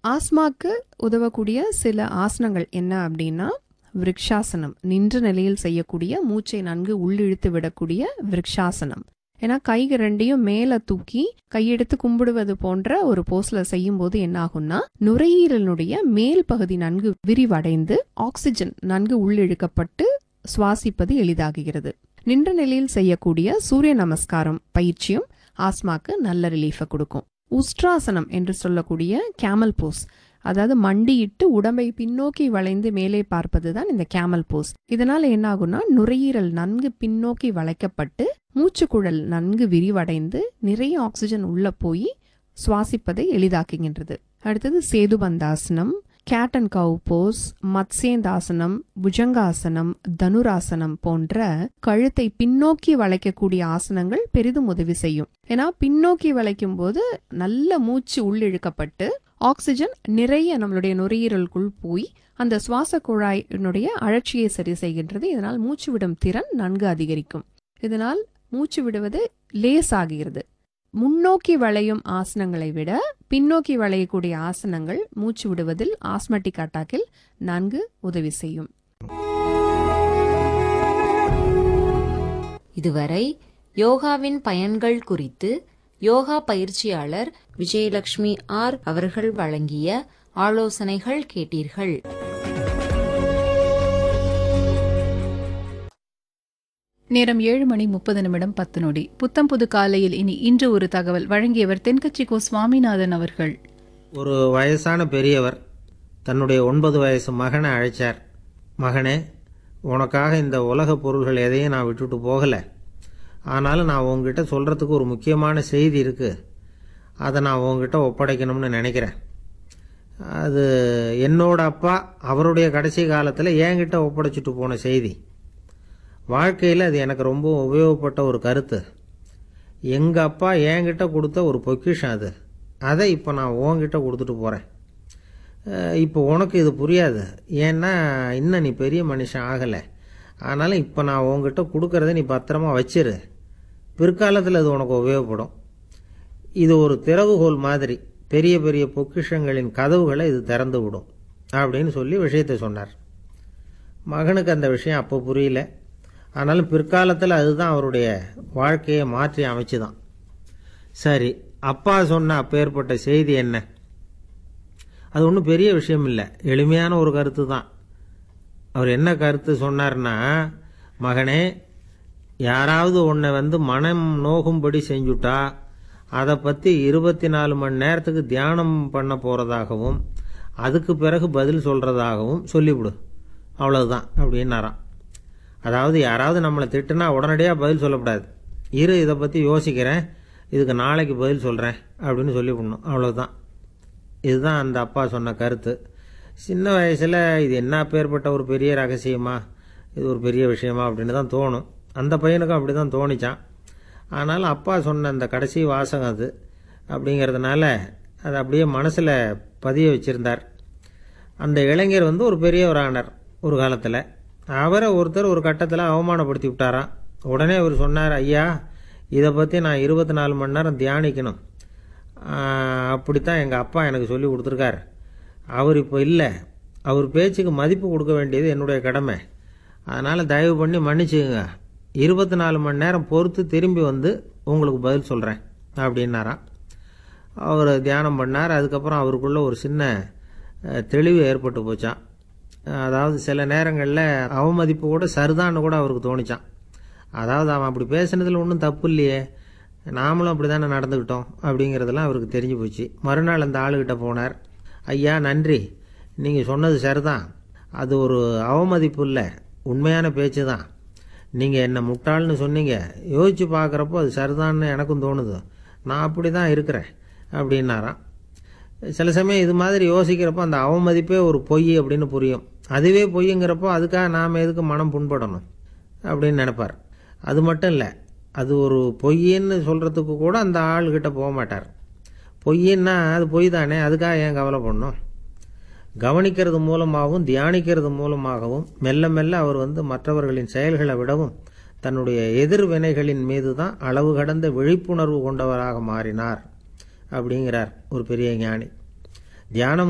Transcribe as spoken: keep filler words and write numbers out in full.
ஆஸ்மாக்கு உதவக்கூடிய சில ஆசனங்கள் என்ன அப்படின்னா, விருக்ஷாசனம், நின்ற நிலையில் செய்யக்கூடிய மூச்சை நன்கு உள்ளிழுத்து விடக்கூடிய விருக்ஷாசனம். ஏன்னா கைகள் ரெண்டையும் மேல தூக்கி கையெடுத்து கும்பிடுவது போன்ற ஒரு போஸ்ல செய்யும் போது என்ன ஆகும்னா, நுரையீரலுடைய மேல் பகுதி நன்கு விரிவடைந்து ஆக்சிஜன் நன்கு உள்ளிழுக்கப்பட்டு சுவாசிப்பது எளிதாகிறது. நின்ற நிலையில் செய்யக்கூடிய சூரிய நமஸ்காரம் பயிற்சியும் ஆஸ்மாக்கு நல்ல ரிலீஃபை கொடுக்கும். உஸ்ட்ராசனம் என்று சொல்லக்கூடிய கேமல் போஸ், அதாவது மண்டியிட்டு உடம்பை பின்னோக்கி வளைந்து மேலே பார்ப்பதுதான் இந்த கேமல் போஸ். இதனால என்ன ஆகும்னா, நுரையீரல் நன்கு பின்னோக்கி வளைக்கப்பட்டு மூச்சுக்குழல் நன்கு விரிவடைந்து நிறைய ஆக்சிஜன் உள்ள போய் சுவாசிப்பதை எளிதாக்குகின்றது. அடுத்தது சேதுபந்தாசனம், கேட் அண்ட் கவ் போஸ், மத்ஸ்யேந்தாசனம், புஜங்காசனம், தனுராசனம் போன்ற கழுத்தை பின்னோக்கி வளைக்கக்கூடிய ஆசனங்கள் பெரிதும் உதவி செய்யும். ஏன்னா பின்னோக்கி வளைக்கும் போது நல்ல மூச்சு உள்ளிழுக்கப்பட்டு ஆக்சிஜன் நிறைய நம்மளுடைய நுரையீரலுக்குள் போய் அந்த சுவாச குழாயினுடைய அழற்சியை சரி செய்கின்றது. இதனால் மூச்சு விடும் திறன் நன்கு அதிகரிக்கும். இதனால் மூச்சு விடுவது லேசாகிறது. முன்னோக்கி வளையும் ஆசனங்களை விட பின்னோக்கி வளையக்கூடிய ஆசனங்கள் மூச்சு விடுவதில் ஆஸ்மட்டிக் அட்டாக்கில் நன்கு உதவி செய்யும். இதுவரை யோகாவின் பயன்கள் குறித்து யோகா பயிற்சியாளர் விஜயலட்சுமி ஆர் அவர்கள் வழங்கிய ஆலோசனைகள் கேட்டீர்கள். நேரம் ஏழு மணி முப்பது நிமிடம் பத்து நொடி. புத்தம் புது காலையில் இனி இன்று ஒரு தகவல் வழங்கியவர் தென்கட்சி கோ சுவாமிநாதன் அவர்கள். ஒரு வயசான பெரியவர் தன்னுடைய ஒன்பது வயசு மகனை அழைச்சார். மகனே, உனக்காக இந்த உலக பொருள்கள் எதையும் நான் விட்டுட்டு போகலை. ஆனாலும் நான் உங்ககிட்ட சொல்கிறதுக்கு ஒரு முக்கியமான செய்தி இருக்குது. அதை நான் உங்ககிட்ட ஒப்படைக்கணும்னு நினைக்கிறேன். அது என்னோட அப்பா அவருடைய கடைசி காலத்தில் என்கிட்ட ஒப்படைச்சிட்டு போன செய்தி. வாழ்க்கையில் அது எனக்கு ரொம்ப உபயோகப்பட்ட ஒரு கருத்து. எங்கள் அப்பா என்கிட்ட கொடுத்த ஒரு பொக்கிஷம் அது. அதை இப்போ நான் உன்கிட்ட கொடுத்துட்டு போகிறேன். இப்போ உனக்கு இது புரியாது, ஏன்னா இன்னும் நீ பெரிய மனுஷன் ஆகலை. ஆனாலும் இப்போ நான் உங்ககிட்ட கொடுக்கறத நீ பத்திரமா வச்சிரு. பிற்காலத்தில் அது உனக்கு உபயோகப்படும். இது ஒரு திறவுகோல் மாதிரி. பெரிய பெரிய பொக்கிஷங்களின் கதவுகளை இது திறந்து விடும் அப்படின்னு சொல்லி விஷயத்தை சொன்னார். மகனுக்கு அந்த விஷயம் அப்போ புரியல. ஆனாலும் பிற்காலத்தில் அதுதான் அவருடைய வாழ்க்கையை மாற்றி அமைச்சுதான். சரி, அப்பா சொன்ன அப்பேற்பட்ட செய்தி என்ன? அது ஒன்றும் பெரிய விஷயம் இல்லை, எளிமையான ஒரு கருத்து தான். அவர் என்ன கருத்து சொன்னார்னா, மகனே, யாராவது உன்னை வந்து மனம் நோகும்படி செஞ்சுட்டா அதை பற்றி இருபத்தி நாலு மணி நேரத்துக்கு தியானம் பண்ண போகிறதாகவும் அதுக்கு பிறகு பதில் சொல்கிறதாகவும் சொல்லிவிடு, அவ்வளவுதான் அப்படின்னாராம். அதாவது யாராவது நம்மளை திட்டுனா உடனடியாக பதில் சொல்லக்கூடாது. இரு, இதை பற்றி யோசிக்கிறேன், இதுக்கு நாளைக்கு பதில் சொல்கிறேன் அப்படின்னு சொல்லிவிடணும், அவ்வளோதான். இதுதான் அந்த அப்பா சொன்ன கருத்து. சின்ன வயசில் இது என்ன பேர்பட்ட ஒரு பெரிய ரகசியமா, இது ஒரு பெரிய விஷயமா அப்படின்னு தான் தோணும். அந்த பையனுக்கும் அப்படி தான் தோணிச்சான். ஆனாலும் அப்பா சொன்ன அந்த கடைசி வாசகம் அது அப்படிங்கிறதுனால அதை அப்படியே மனசில் பதிய வச்சுருந்தார். அந்த இளைஞர் வந்து ஒரு பெரியவர் ஆனார் ஒரு காலத்தில். அவரை ஒருத்தர் ஒரு கட்டத்தில் அவமானப்படுத்தி விட்டாராம். உடனே அவர் சொன்னார், ஐயா, இதை பற்றி நான் இருபத்தி நாலு மணி நேரம் தியானிக்கணும். அப்படித்தான் எங்கள் அப்பா எனக்கு சொல்லி கொடுத்துருக்கார். அவர் இப்போ இல்லை. அவர் பேச்சுக்கு மதிப்பு கொடுக்க வேண்டியது என்னுடைய கடமை. அதனால் தயவு பண்ணி மன்னிச்சுங்க. இருபத்தி நாலு மணி நேரம் பொறுத்து திரும்பி வந்து உங்களுக்கு பதில் சொல்கிறேன் அப்படின்னாராம். அவர் தியானம் பண்ணார். அதுக்கப்புறம் அவருக்குள்ள ஒரு சின்ன தெளிவு ஏற்பட்டு போச்சான். அதாவது சில நேரங்களில் அவமதிப்பு கூட சரிதான்னு கூட அவருக்கு தோணிச்சான். அதாவது அவன் அப்படி பேசுனதில் ஒன்றும் தப்பு இல்லையே, நாமளும் அப்படி தானே நடந்துக்கிட்டோம் அப்படிங்கிறதெல்லாம் அவருக்கு தெரிஞ்சு போச்சு. மறுநாள் அந்த ஆளுகிட்ட போனார். ஐயா, நன்றி, நீங்கள் சொன்னது சரிதான். அது ஒரு அவமதிப்பு இல்லை, உண்மையான பேச்சு தான். நீங்கள் என்ன முட்டாள்னு சொன்னீங்க, யோசித்து பார்க்குறப்போ அது சரிதான்னு எனக்கும் தோணுது. நான் அப்படி தான் இருக்கிறேன் அப்படின்னாராம். சில சமயம் இது மாதிரி யோசிக்கிறப்போ அந்த அவமதிப்பே ஒரு பொய் அப்படின்னு புரியும். அதுவே பொய்ங்கிறப்போ அதுக்காக நாம் எதுக்கு மனம் புண்படணும் அப்படின்னு நினைப்பார். அது மட்டும் இல்லை, அது ஒரு பொய்ன்னு சொல்கிறதுக்கு கூட அந்த ஆள்கிட்ட போக மாட்டார். பொய்ன்னா அது பொய் தானே, அதுக்காக ஏன் கவலை பண்ணணும்? கவனிக்கிறது மூலமாகவும் தியானிக்கிறது மூலமாகவும் மெல்ல மெல்ல அவர் வந்து மற்றவர்களின் செயல்களை விடவும் தன்னுடைய எதிர்வினைகளின் மீது தான் அளவு கடந்த விழிப்புணர்வு கொண்டவராக மாறினார் அப்படிங்கிறார் ஒரு பெரிய ஞானி. தியானம்